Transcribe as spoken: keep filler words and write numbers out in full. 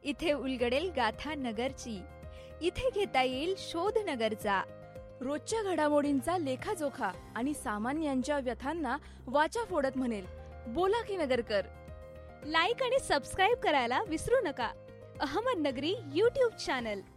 इथे उलगडेल गाथा नगरची, इथे घेता येईल शोध नगरचा. रोजच्या घडामोडींचा लेखाजोखा आणि सामान्यांच्या व्यथांना वाचा फोडत म्हणेल, बोला की नगरकर. लाईक आणि सबस्क्राईब करायला विसरू नका. अहमदनगरी यूट्यूब चॅनल.